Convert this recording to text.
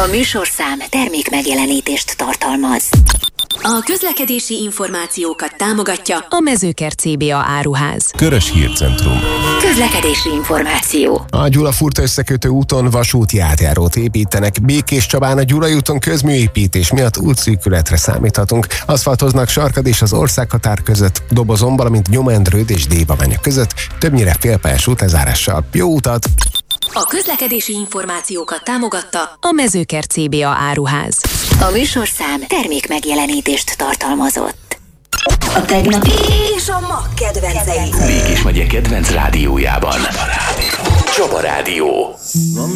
A műsorszám termék megjelenítést tartalmaz. A közlekedési információkat támogatja a Mezőkert CBA áruház. Körös Hírcentrum. Közlekedési információ. A Gyula-Furta összekötő úton vasúti átjárót építenek. Békés-Csabán a Gyulai úton közműépítés miatt útszűkületre számíthatunk. Aszfaltoznak Sarkad és az országhatár között, Dobozon, valamint Gyomendrőd és Dévabánya között, többnyire félpályás útlezárással. Jó utat! A közlekedési információkat támogatta a Mezőkert CBA áruház. A műsorszám termék megjelenítést tartalmazott. a tegnapi és a ma kedvencei. Békés megye kedvenc rádiójában. Csaba Rádió.